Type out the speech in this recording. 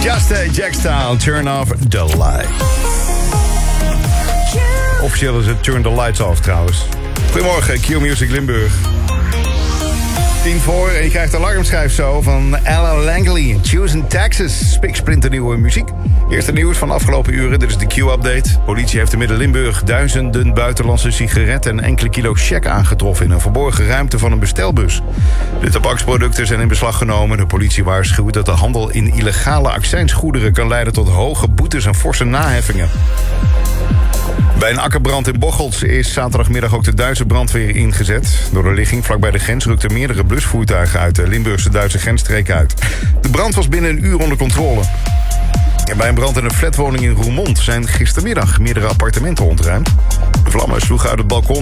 Just Jackstown, turn off the light. Officieel is het turn the lights off trouwens. Goedemorgen, Q-Music Limburg. 10 voor en je krijgt de alarmschijf zo van Alan Langley. Choosing Texas, spiksplinternieuwe muziek. Eerste nieuws van de afgelopen uren, dit is de Q-update. Politie heeft in Midden-Limburg duizenden buitenlandse sigaretten en enkele kilo check aangetroffen in een verborgen ruimte van een bestelbus. De tabaksproducten zijn in beslag genomen. De politie waarschuwt dat de handel in illegale accijnsgoederen kan leiden tot hoge boetes en forse naheffingen. Bij een akkerbrand in Bocholt is zaterdagmiddag ook de Duitse brandweer ingezet. Door de ligging vlakbij de grens rukten meerdere blusvoertuigen uit de Limburgse-Duitse grensstreek uit. De brand was binnen een uur onder controle. En bij een brand in een flatwoning in Roermond zijn gistermiddag meerdere appartementen ontruimd. De vlammen sloegen uit het balkon